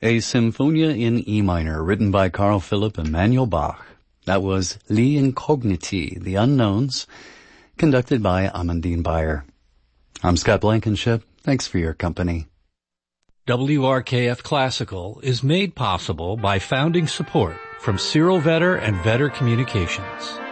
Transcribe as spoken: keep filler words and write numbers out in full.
A Symphonia in E minor, written by Carl Philipp Emanuel Bach. That was Li Incogniti, The Unknowns, conducted by Amandine Beyer. I'm Scott Blankenship. Thanks for your company. W R K F Classical is made possible by founding support from Cyril Vetter and Vetter Communications.